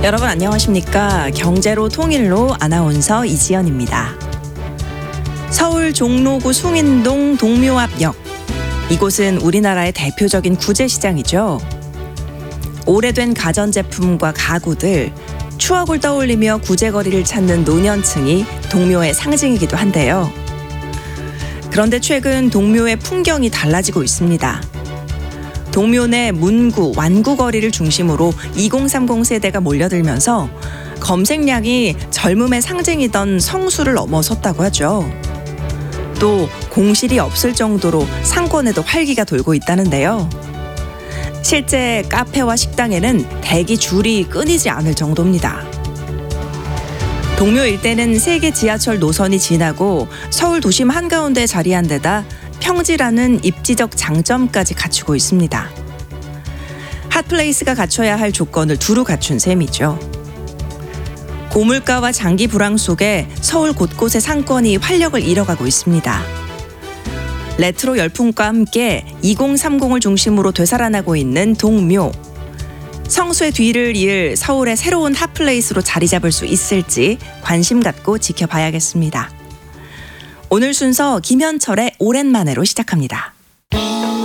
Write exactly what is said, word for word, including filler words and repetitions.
여러분 안녕하십니까? 경제로 통일로 아나운서 이지연입니다. 서울 종로구 숭인동 동묘 앞역. 이곳은 우리나라의 대표적인 구제시장이죠. 오래된 가전제품과 가구들, 추억을 떠올리며 구제거리를 찾는 노년층이 동묘의 상징이기도 한데요. 그런데 최근 동묘의 풍경이 달라지고 있습니다. 동묘 내 문구, 완구 거리를 중심으로 이공삼공 세대가 몰려들면서 검색량이 젊음의 상징이던 성수를 넘어섰다고 하죠. 또 공실이 없을 정도로 상권에도 활기가 돌고 있다는데요. 실제 카페와 식당에는 대기 줄이 끊이지 않을 정도입니다. 동묘 일대는 세계 지하철 노선이 지나고 서울 도심 한가운데 자리한 데다 평지라는 입지적 장점까지 갖추고 있습니다. 핫플레이스가 갖춰야 할 조건을 두루 갖춘 셈이죠. 고물가와 장기 불황 속에 서울 곳곳의 상권이 활력을 잃어가고 있습니다. 레트로 열풍과 함께 이공삼공을 중심으로 되살아나고 있는 동묘. 성수의 뒤를 이을 서울의 새로운 핫플레이스로 자리 잡을 수 있을지 관심 갖고 지켜봐야겠습니다. 오늘 순서 김현철의 오랜만에로 시작합니다.